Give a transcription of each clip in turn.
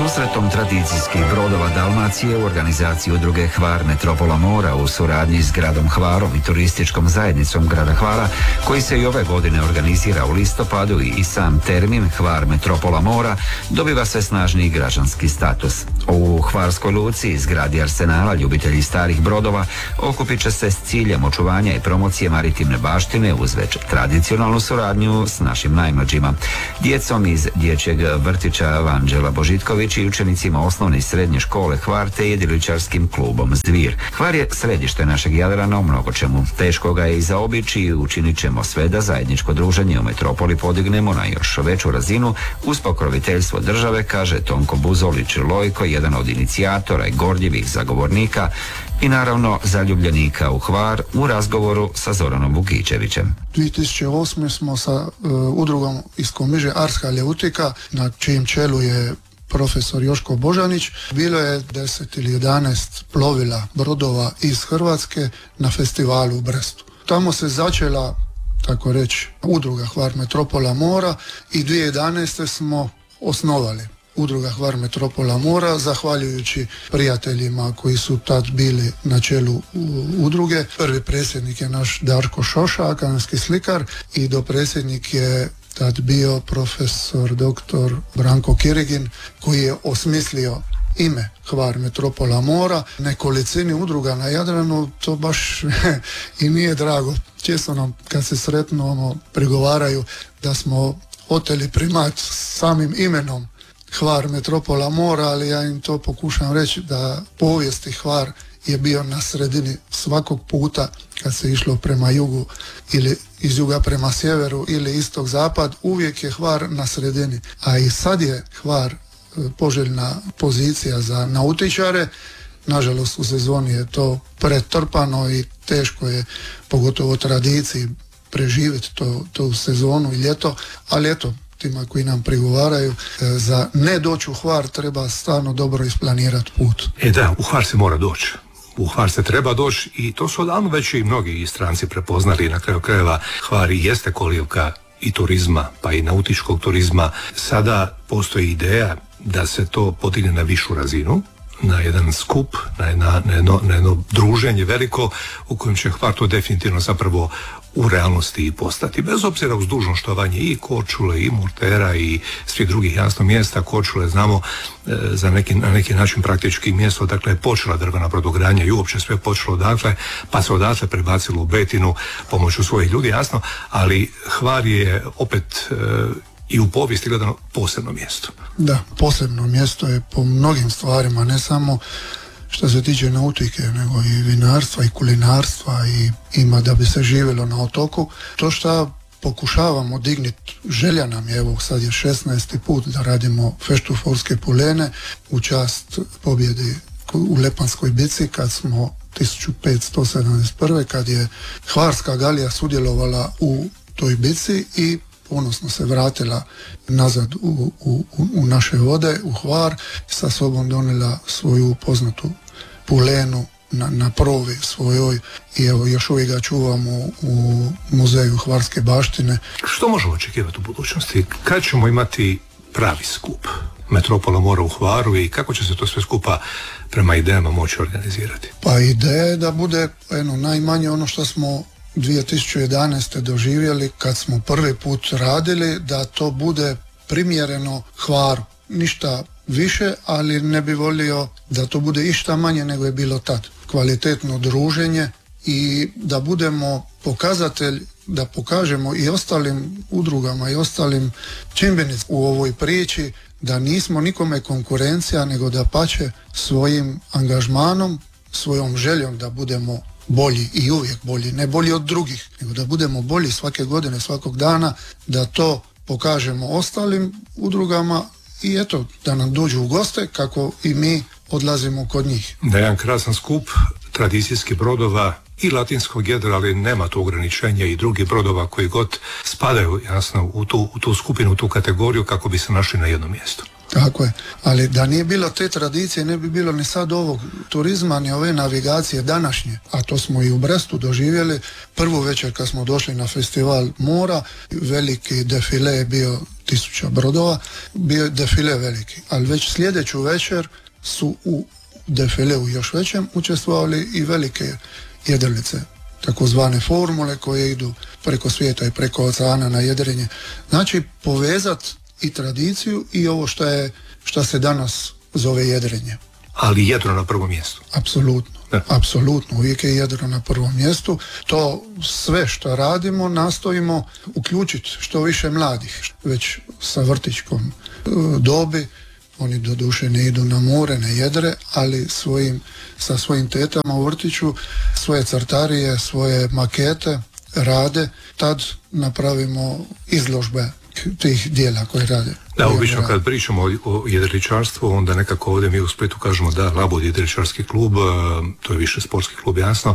Susretom tradicijskih brodova Dalmacije u organizaciji udruge Hvar Metropola Mora u suradnji s gradom Hvarom i turističkom zajednicom grada Hvara, koji se i ove godine organizira u listopadu, i sam termin Hvar Metropola Mora dobiva sve snažniji građanski status. U Hvarskoj luci iz zgradi Arsenala ljubitelji starih brodova okupit će se s ciljem očuvanja i promocije maritimne baštine uz već tradicionalnu suradnju s našim najmlađima, djecom iz dječjeg vrtića Vanđela Božitković i učenicima osnovne i srednje škole Hvar te jedriličarskim klubom Zvir. Hvar je središte našeg Jadrana u mnogo čemu. Teško ga je i zaobići i učinit ćemo sve da zajedničko druženje u metropoli podignemo na još veću razinu uz pokroviteljstvo države, kaže Tonko Buzolić Lojko, jedan od inicijatora i gorljivih zagovornika i naravno zaljubljenika u Hvar, u razgovoru sa Zoranom Vukićevićem. 2008. smo sa udrugom iz Komiže Arska Leutika, na čijem čelu je profesor Joško Božanić, bilo je 10 ili 11 plovila brodova iz Hrvatske na festivalu u Brestu. Tamo se začela, tako reći, udruga Hvar Metropola Mora i 2011. smo osnovali udruga Hvar Metropola Mora, zahvaljujući prijateljima koji su tad bili na čelu udruge. Prvi predsjednik je naš Darko Šoša, akademski slikar, i dopredsjednik je tad bio profesor doktor Branko Kirigin, koji je osmislio ime Hvar Metropola Mora. Nekolicini udruga na Jadranu to baš i nije drago. Često nam kad se sretnu prigovaraju da smo oteli primat samim imenom Hvar Metropola Mora, ali ja im to pokušam reći da povijesti Hvar je bio na sredini svakog puta kad se išlo prema jugu ili iz juga prema sjeveru ili istog zapad, uvijek je Hvar na sredini. A i sad je Hvar poželjna pozicija za nautičare. Nažalost u sezoni je to pretrpano i teško je, pogotovo tradiciji, preživjeti to sezonu i ljeto, ali eto, tima koji nam prigovaraju, za ne doći u Hvar treba stvarno dobro isplanirati put. Da, u Hvar se mora doći. U Hvar se treba doći i to su odavno već i mnogi stranci prepoznali. Na kraju krajeva Hvar i jeste kolivka i turizma, pa i nautičkog turizma. Sada postoji ideja da se to podigne na višu razinu, na jedan skup, na jedno druženje veliko u kojem će Hvar to definitivno zapravo u realnosti i postati. Bez obzira uz dužno štovanje i Korčule i Murtera i svih drugih jasno mjesta. Korčule znamo na neki način praktički mjesto, dakle je počela drvena brodogradnja i uopće sve počelo odatle, pa se odatle prebacilo u Betinu pomoću svojih ljudi, jasno, ali Hvar je opet i u povijesti gledano posebno mjesto. Da, posebno mjesto je po mnogim stvarima, ne samo što se tiče nautike, nego i vinarstva i kulinarstva, i ima da bi se živjelo na otoku. To što pokušavamo digniti, želja nam je, evo sad je 16. put da radimo Feštuforske polene u čast pobjedi u Lepanskoj bici, kad smo 1571. kad je Hvarska galija sudjelovala u toj bici i ponosno se vratila nazad u naše vode, u Hvar, sa sobom donijela svoju poznatu pulenu na provi svojoj i evo još uvijek ga čuvamo u muzeju Hvarske baštine. Što možemo očekivati u budućnosti? Kad ćemo imati pravi skup Metropola Mora u Hvaru i kako će se to sve skupa prema idejama moći organizirati? Pa ideja je da bude najmanje ono što smo 2011. doživjeli kad smo prvi put radili, da to bude primjereno Hvaru. Ništa više, ali ne bi volio da to bude išta manje nego je bilo tad. Kvalitetno druženje i da budemo pokazatelj, da pokažemo i ostalim udrugama i ostalim čimbenicima u ovoj priči da nismo nikome konkurencija, nego da pače svojim angažmanom, svojom željom da budemo bolji i uvijek bolji, ne bolji od drugih, nego da budemo bolji svake godine, svakog dana, da to pokažemo ostalim udrugama i eto, da nam dođu u goste kako i mi odlazimo kod njih. Da je jedan krasan skup tradicijskih brodova i latinskog jedra, ali nema to ograničenja i drugih brodova koji god spadaju jasno u tu skupinu, u tu kategoriju kako bi se našli na jednom mjestu. Tako je, ali da nije bilo te tradicije ne bi bilo ni sad ovog turizma, ni ove navigacije današnje, a to smo i u Brestu doživjeli. Prvu večer kad smo došli na festival mora, veliki defile je bio tisuća brodova, bio je defile veliki, ali već sljedeću večer su u defileu još većem učestvovali i velike jedrilice, takozvane formule koje idu preko svijeta i preko oceana na jedrenje. Znači povezati i tradiciju i ovo šta se danas zove jedrenje. Ali jedro na prvom mjestu. Apsolutno, uvijek je jedro na prvom mjestu. To sve što radimo nastojimo uključiti što više mladih, već sa vrtićkom dobi. Oni doduše ne idu na more, ne jedre, ali sa svojim tetama u vrtiću svoje crtarije, svoje makete rade. Tad napravimo izložbe tih dijela koje rade. Da, obično kad pričamo o jedriličarstvu, onda nekako ovdje mi u Splitu kažemo da Labud jedriličarski klub, to je više sportski klub, jasno,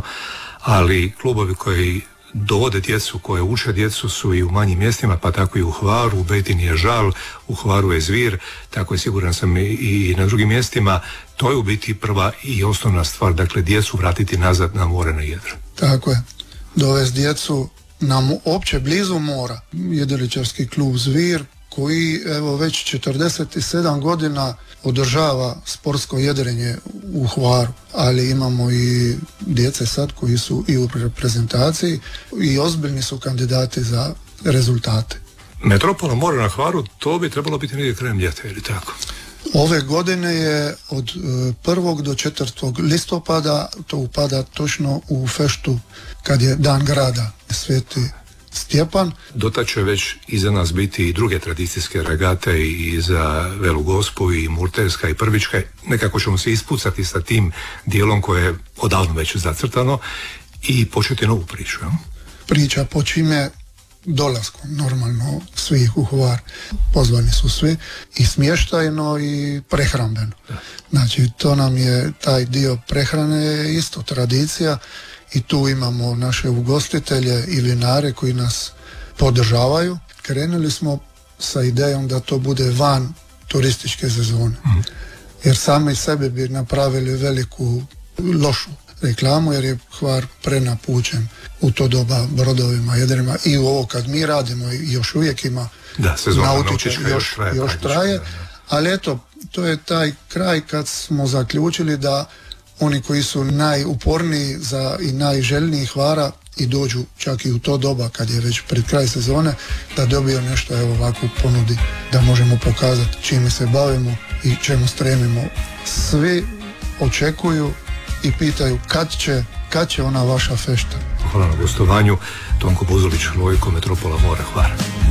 ali klubovi koji dovode djecu, koje uče djecu su i u manjim mjestima, pa tako i u Hvaru, u Bejtini je Žal, u Hvaru je Zvir, tako je siguran sam i na drugim mjestima. To je u biti prva i osnovna stvar, dakle djecu vratiti nazad na more, na jedro. Tako je, dovesti djecu na opće blizu mora. Jedriličarski klub Zvir koji evo već 47 godina održava sportsko jedrenje u Hvaru, ali imamo i djece sad koji su i u reprezentaciji i ozbiljni su kandidati za rezultate. Metropola mora na Hvaru, to bi trebalo biti negdje krajem ljeta, ili tako? Ove godine je od 1. do 4. listopada, to upada točno u feštu kad je Dan grada, Sveti Stjepan. Dotad će već iza nas biti i druge tradicijske regate i za Velu Gospu i Murterska i Prvička. Nekako ćemo se ispucati sa tim dijelom koje je odavno već zacrtano i početi novu priču. Ja? Priča počinje dolaskom normalno svih u Hvar. Pozvani su svi i smještajno i prehrambeno. Znači to nam je taj dio prehrane je isto tradicija i tu imamo naše ugostitelje i vinare koji nas podržavaju. Krenuli smo sa idejom da to bude van turističke sezone. Jer sami sebi bi napravili veliku lošu reklamu jer je Hvar prenapučen u to doba brodovima, jedrima i u ovo kad mi radimo i još uvijek ima nautička još traje. Ali eto, to je taj kraj kad smo zaključili da oni koji su najuporniji i najželjniji Hvara i dođu čak i u to doba kad je već pred kraj sezone, da dobiju nešto evo ovako ponudi, da možemo pokazati čime se bavimo i čemu stremimo. Svi očekuju i pitaju kad će ona vaša fešta. Hvala na gostovanju. Tonko Buzulić, Lojko, Metropola mora, Hvar.